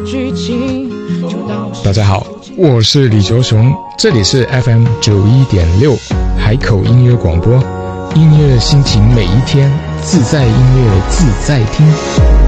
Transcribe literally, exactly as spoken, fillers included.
剧情。 大家好，我是李卓雄，这里是 F M 九一点六海口音乐广播，音乐心情每一天，自在音乐自在听。